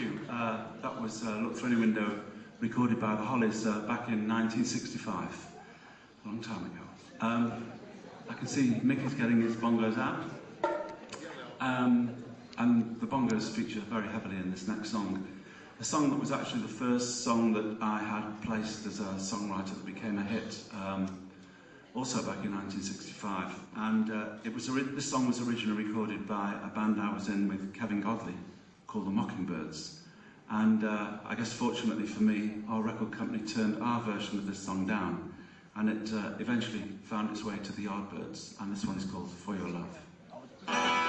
you. That was Look Through Any Window, recorded by the Hollies back in 1965, a long time ago. I can see Mickey's getting his bongos out, and the bongos feature very heavily in this next song. A song that was actually the first song that I had placed as a songwriter that became a hit, also back in 1965. And this song was originally recorded by a band I was in with Kevin Godley called the Mockingbirds. And I guess fortunately for me, our record company turned our version of this song down, and it eventually found its way to the Yardbirds, and this one is called For Your Love.